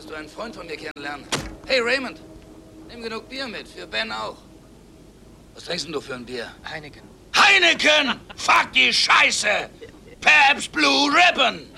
solltest du einen Freund von mir kennenlernen. Hey, Raymond, nimm genug Bier mit, für Ben auch. Was trinkst denn du für ein Bier? Heineken. Heineken! Fuck die Scheiße! Pabst Blue Ribbon!